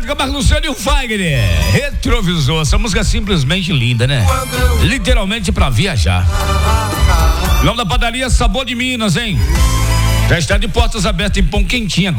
Roberto Camargo, Luciano e o Fagner. Retrovisor, essa música é simplesmente linda, né? Literalmente pra viajar. Nome da padaria Sabor de Minas, hein? Já está de portas abertas em Pão Quentinho agora.